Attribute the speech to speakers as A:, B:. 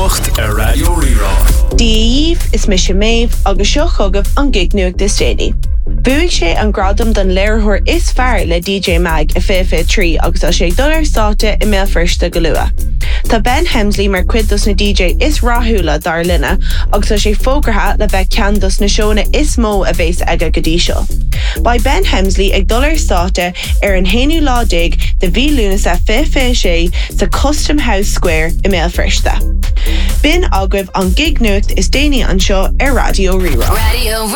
A: Nocht a Radio Rerá.
B: Díomh is mis sé méh agus seo chugah an gig nuachtas déine. Buigh sé an gradam don léirthóir is fearr le DJ Mag a FF3 agus a sé dullar státe I mé firsta go lua. Tá Ben Hemsley mar cuidas na DJ is ráthúla dar linne agus a sé fógratha le bheith ceandas na seóna is mó a bhés aige go dtí seo. Ba Ben Hemsley ag dullar státe an héanú ládig de bhí lúnas a FF sé sa Custom House Square I mé firsta. Bin agribh an gig nuacht is déine an seo Radio Rerá.
C: Radio